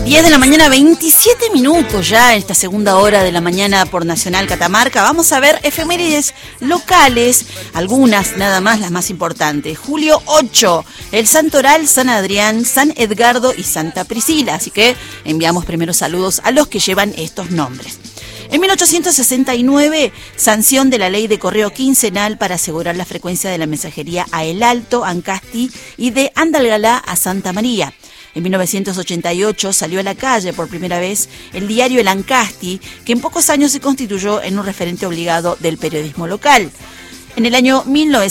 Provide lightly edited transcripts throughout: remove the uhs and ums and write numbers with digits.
10 de la mañana, 27 minutos ya en esta segunda hora de la mañana por Nacional Catamarca. Vamos a ver efemérides locales, algunas nada más, las más importantes. Julio 8, el Santoral, San Adrián, San Edgardo y Santa Priscila. Así que enviamos primero saludos a los que llevan estos nombres. En 1869, sanción de la ley de correo quincenal para asegurar la frecuencia de la mensajería a El Alto, Ancasti y de Andalgalá a Santa María. En 1988 salió a la calle por primera vez el diario El Ancasti, que en pocos años se constituyó en un referente obligado del periodismo local. En el año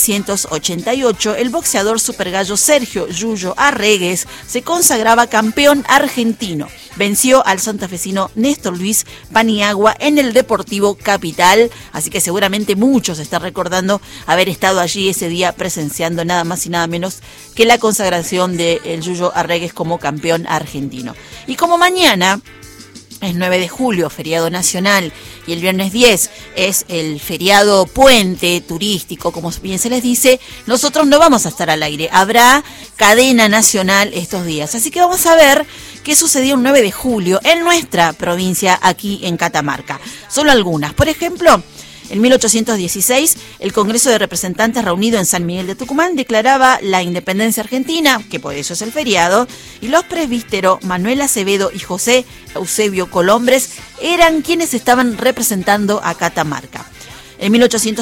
1988, el boxeador supergallo Sergio Yuyo Arregues se consagraba campeón argentino. Venció al santafesino Néstor Luis Paniagua en el Deportivo Capital, así que seguramente muchos están recordando haber estado allí ese día presenciando nada más y nada menos que la consagración de el Yuyo Arregues como campeón argentino. Y como mañana es 9 de julio, feriado nacional, y el viernes 10 es el feriado puente turístico, como bien se les dice, nosotros no vamos a estar al aire. Habrá cadena nacional estos días. Así que vamos a ver qué sucedió el 9 de julio en nuestra provincia, aquí en Catamarca. Solo algunas. Por ejemplo, en 1816, el Congreso de Representantes reunido en San Miguel de Tucumán declaraba la independencia argentina, que por eso es el feriado, y los presbíteros Manuel Acevedo y José Eusebio Colombres eran quienes estaban representando a Catamarca. En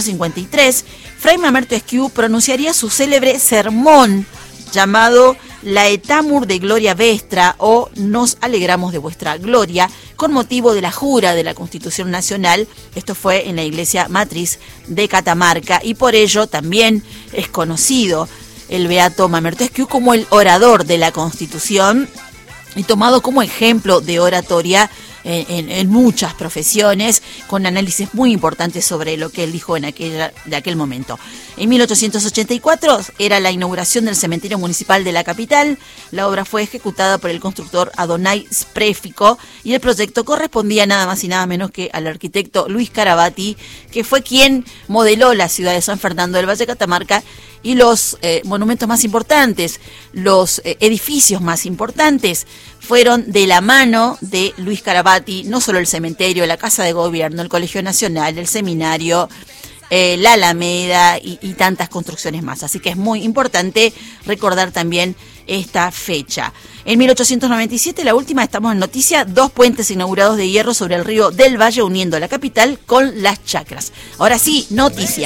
1853, Fray Mamerto Esquiú pronunciaría su célebre sermón llamado La Etamur de Gloria Vestra o Nos alegramos de vuestra gloria, con motivo de la jura de la Constitución Nacional. Esto fue en la iglesia matriz de Catamarca y por ello también es conocido el beato Mamerto Esquiú como el orador de la Constitución y tomado como ejemplo de oratoria en muchas profesiones, con análisis muy importantes sobre lo que él dijo de aquel momento. En 1884 era la inauguración del cementerio municipal de la capital. La obra fue ejecutada por el constructor Adonai Sprefico y el proyecto correspondía nada más y nada menos que al arquitecto Luis Carabati, que fue quien modeló la ciudad de San Fernando del Valle Catamarca y los monumentos más importantes, los edificios más importantes fueron de la mano de Luis Carabati, no solo el cementerio, la Casa de Gobierno, el Colegio Nacional, el Seminario, la Alameda y tantas construcciones más. Así que es muy importante recordar también esta fecha. En 1897, la última, estamos en noticia, 2 puentes inaugurados de hierro sobre el río del Valle uniendo la capital con las chacras. Ahora sí, noticia.